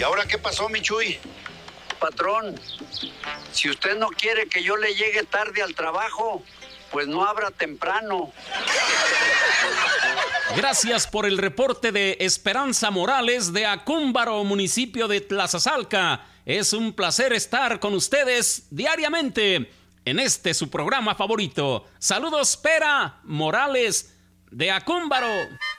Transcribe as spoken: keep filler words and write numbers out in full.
¿Y ahora qué pasó, mi Chuy? Patrón, si usted no quiere que yo le llegue tarde al trabajo, pues no abra temprano. Gracias por el reporte de Esperanza Morales de Acúmbaro, municipio de Tlazazalca. Es un placer estar con ustedes diariamente en este su programa favorito. Saludos, Pera Morales de Acúmbaro.